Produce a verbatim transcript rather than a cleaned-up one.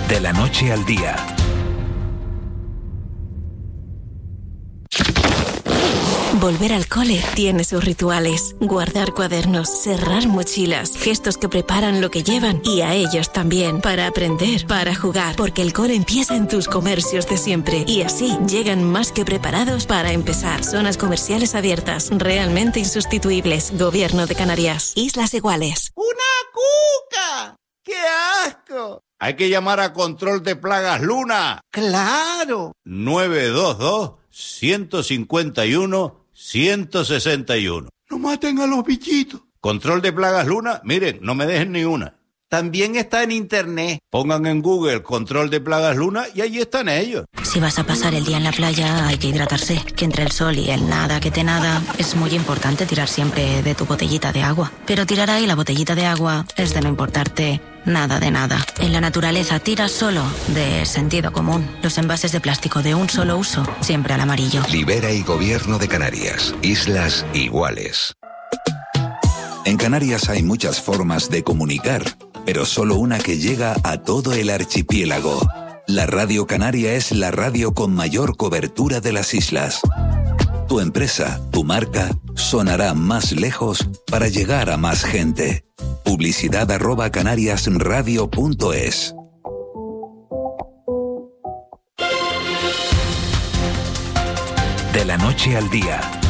De la noche al día. Volver al cole tiene sus rituales. Guardar cuadernos, cerrar mochilas, gestos que preparan lo que llevan y a ellos también. Para aprender, para jugar, porque el cole empieza en tus comercios de siempre. Y así llegan más que preparados para empezar. Zonas comerciales abiertas, realmente insustituibles. Gobierno de Canarias. Islas Iguales. ¡Una cuca! ¡Qué asco! Hay que llamar a Control de Plagas Luna. ¡Claro! nueve dos dos, uno cinco uno, uno seis uno. ¡No maten a los bichitos! Control de Plagas Luna, miren, no me dejen ni una. También está en internet. Pongan en Google Control de Plagas Luna y allí están ellos. Si vas a pasar el día en la playa, hay que hidratarse. Que entre el sol y el nada que te nada, es muy importante tirar siempre de tu botellita de agua. Pero tirar ahí la botellita de agua es de no importarte nada de nada. En la naturaleza tira solo de sentido común. Los envases de plástico de un solo uso, siempre al amarillo. Libera y Gobierno de Canarias. Islas Iguales. En Canarias hay muchas formas de comunicar, pero solo una que llega a todo el archipiélago. La Radio Canaria es la radio con mayor cobertura de las islas. Tu empresa, tu marca, sonará más lejos para llegar a más gente. Publicidad arroba canariasradio punto es. De la noche al día.